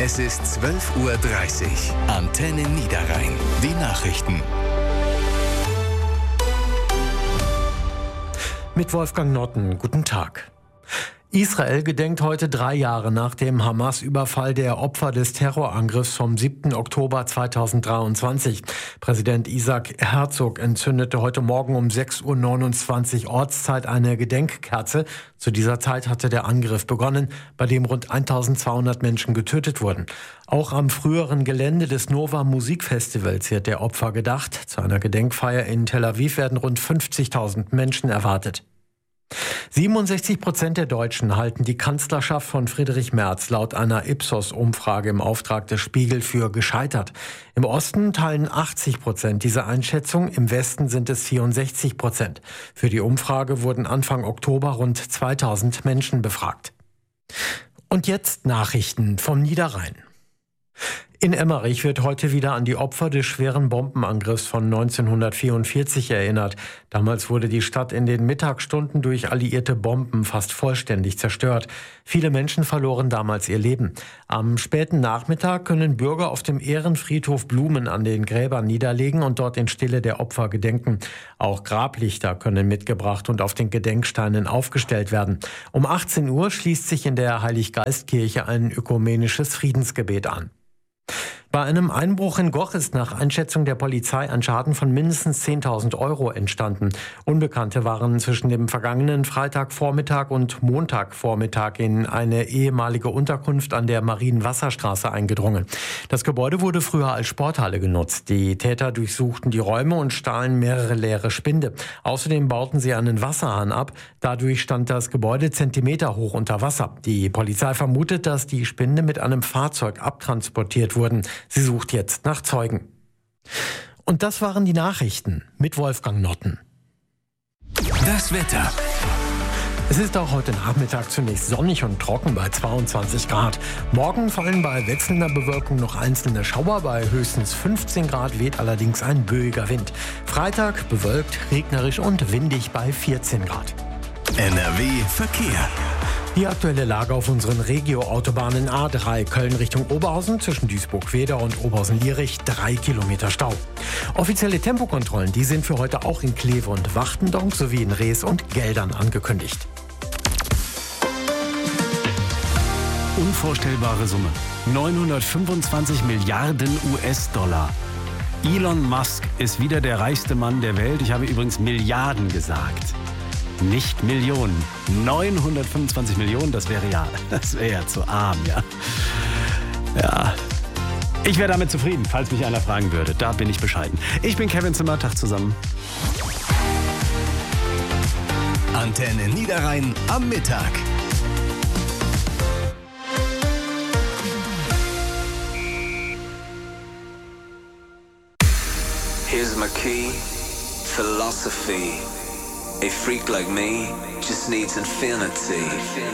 Es ist 12:30 Uhr. Antenne Niederrhein. Die Nachrichten. Mit Wolfgang Notten. Guten Tag. Israel gedenkt heute 3 Jahre nach dem Hamas-Überfall der Opfer des Terrorangriffs vom 7. Oktober 2023. Präsident Isaac Herzog entzündete heute Morgen um 6:29 Uhr Ortszeit eine Gedenkkerze. Zu dieser Zeit hatte der Angriff begonnen, bei dem rund 1200 Menschen getötet wurden. Auch am früheren Gelände des Nova Musikfestivals wird der Opfer gedacht. Zu einer Gedenkfeier in Tel Aviv werden rund 50.000 Menschen erwartet. 67% der Deutschen halten die Kanzlerschaft von Friedrich Merz laut einer Ipsos-Umfrage im Auftrag des Spiegel für gescheitert. Im Osten teilen 80% diese Einschätzung, im Westen sind es 64%. Für die Umfrage wurden Anfang Oktober rund 2000 Menschen befragt. Und jetzt Nachrichten vom Niederrhein. In Emmerich wird heute wieder an die Opfer des schweren Bombenangriffs von 1944 erinnert. Damals wurde die Stadt in den Mittagsstunden durch alliierte Bomben fast vollständig zerstört. Viele Menschen verloren damals ihr Leben. Am späten Nachmittag können Bürger auf dem Ehrenfriedhof Blumen an den Gräbern niederlegen und dort in Stille der Opfer gedenken. Auch Grablichter können mitgebracht und auf den Gedenksteinen aufgestellt werden. Um 18 Uhr schließt sich in der Heiliggeistkirche ein ökumenisches Friedensgebet an. Bei einem Einbruch in Goch ist nach Einschätzung der Polizei ein Schaden von mindestens 10.000 Euro entstanden. Unbekannte waren zwischen dem vergangenen Freitagvormittag und Montagvormittag in eine ehemalige Unterkunft an der Marienwasserstraße eingedrungen. Das Gebäude wurde früher als Sporthalle genutzt. Die Täter durchsuchten die Räume und stahlen mehrere leere Spinde. Außerdem bauten sie einen Wasserhahn ab. Dadurch stand das Gebäude Zentimeter hoch unter Wasser. Die Polizei vermutet, dass die Spinde mit einem Fahrzeug abtransportiert wurden. Sie sucht jetzt nach Zeugen. Und das waren die Nachrichten mit Wolfgang Notten. Das Wetter. Es ist auch heute Nachmittag zunächst sonnig und trocken bei 22 Grad. Morgen fallen bei wechselnder Bewölkung noch einzelne Schauer. Bei höchstens 15 Grad weht allerdings ein böiger Wind. Freitag bewölkt, regnerisch und windig bei 14 Grad. NRW Verkehr. Die aktuelle Lage auf unseren Regio-Autobahnen A3 Köln Richtung Oberhausen zwischen Duisburg-Wedau und Oberhausen-Lierich 3 Kilometer Stau. Offizielle Tempokontrollen, die sind für heute auch in Kleve und Wachtendonk sowie in Rees und Geldern angekündigt. Unvorstellbare Summe. 925 Milliarden US-Dollar. Elon Musk ist wieder der reichste Mann der Welt. Ich habe übrigens Milliarden gesagt. Nicht Millionen. 925 Millionen, das wäre ja zu arm, ja. Ja. Ich wäre damit zufrieden, falls mich einer fragen würde. Da bin ich bescheiden. Ich bin Kevin Zimmer, Tag zusammen. Antenne Niederrhein am Mittag. Here's my key, philosophy. A freak like me just needs infinity.